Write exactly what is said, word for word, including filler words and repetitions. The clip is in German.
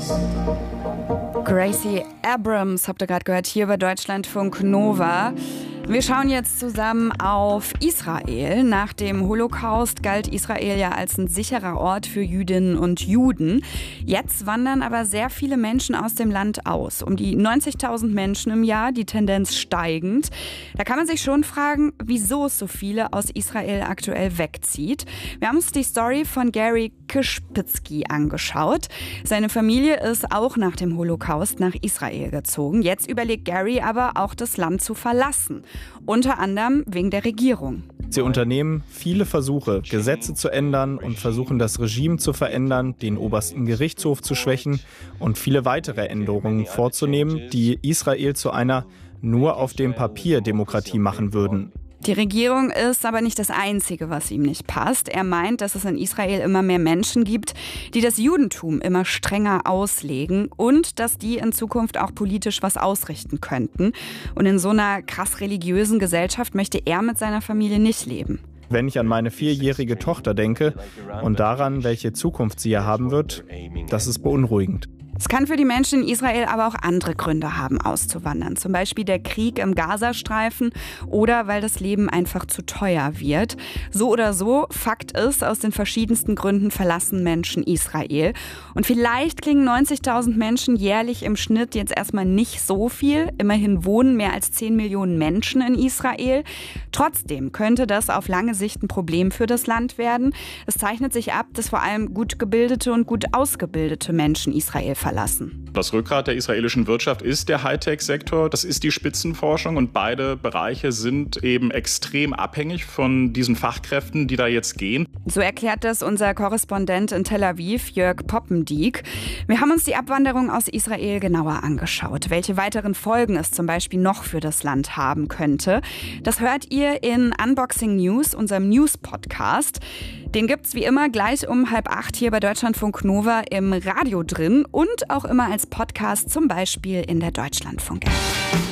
Gracie Abrams habt ihr gerade gehört, hier bei Deutschlandfunk Nova. Wir schauen jetzt zusammen auf Israel. Nach dem Holocaust galt Israel ja als ein sicherer Ort für Jüdinnen und Juden. Jetzt wandern aber sehr viele Menschen aus dem Land aus. Um die neunzigtausend Menschen im Jahr, die Tendenz steigend. Da kann man sich schon fragen, wieso es so viele aus Israel aktuell wegzieht. Wir haben uns die Story von Gary Kischpitzky angeschaut. Seine Familie ist auch nach dem Holocaust nach Israel gezogen. Jetzt überlegt Gary aber auch, das Land zu verlassen. Unter anderem wegen der Regierung. Sie unternehmen viele Versuche, Gesetze zu ändern und versuchen, das Regime zu verändern, den obersten Gerichtshof zu schwächen und viele weitere Änderungen vorzunehmen, die Israel zu einer nur auf dem Papier Demokratie machen würden. Die Regierung ist aber nicht das Einzige, was ihm nicht passt. Er meint, dass es in Israel immer mehr Menschen gibt, die das Judentum immer strenger auslegen und dass die in Zukunft auch politisch was ausrichten könnten. Und in so einer krass religiösen Gesellschaft möchte er mit seiner Familie nicht leben. Wenn ich an meine vierjährige Tochter denke und daran, welche Zukunft sie hier haben wird, das ist beunruhigend. Es kann für die Menschen in Israel aber auch andere Gründe haben, auszuwandern. Zum Beispiel der Krieg im Gazastreifen oder weil das Leben einfach zu teuer wird. So oder so, Fakt ist, aus den verschiedensten Gründen verlassen Menschen Israel. Und vielleicht klingen neunzigtausend Menschen jährlich im Schnitt jetzt erstmal nicht so viel. Immerhin wohnen mehr als zehn Millionen Menschen in Israel. Trotzdem könnte das auf lange Sicht ein Problem für das Land werden. Es zeichnet sich ab, dass vor allem gut gebildete und gut ausgebildete Menschen Israel verlassen. Das Rückgrat der israelischen Wirtschaft ist der Hightech-Sektor, das ist die Spitzenforschung und beide Bereiche sind eben extrem abhängig von diesen Fachkräften, die da jetzt gehen. So erklärt das unser Korrespondent in Tel Aviv, Jörg Poppendiek. Wir haben uns die Abwanderung aus Israel genauer angeschaut, welche weiteren Folgen es zum Beispiel noch für das Land haben könnte. Das hört ihr in Unboxing News, unserem News-Podcast. Den gibt's wie immer gleich um halb acht hier bei Deutschlandfunk Nova im Radio drin und auch immer als Podcast, zum Beispiel in der Deutschlandfunk-App.